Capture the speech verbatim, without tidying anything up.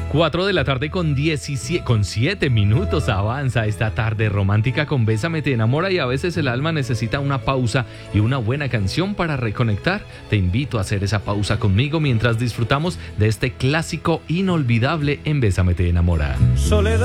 cuatro de la tarde con diecisiete, con siete minutos avanza esta tarde romántica con Bésame te enamora, y a veces el alma necesita una pausa y una buena canción para reconectar. Te invito a hacer esa pausa conmigo mientras disfrutamos de este clásico inolvidable en Bésame te enamora. Soledad.